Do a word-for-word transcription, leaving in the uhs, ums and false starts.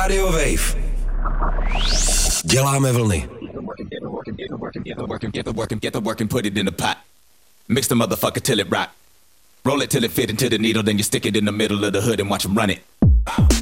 Radio Wave. Děláme vlny. Mix the motherfucker till it rock. Roll it till it fit into the needle, then you stick it in the middle of the hood and watch 'em run it.